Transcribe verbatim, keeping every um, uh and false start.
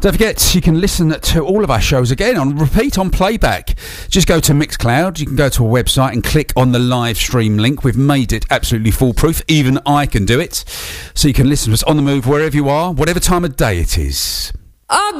Don't forget, you can listen to all of our shows again on repeat, on playback. Just go to Mixcloud. You can go to a website and click on the live stream link. We've made it absolutely foolproof. Even I can do it. So you can listen to us on the move wherever you are, whatever time of day it is. I've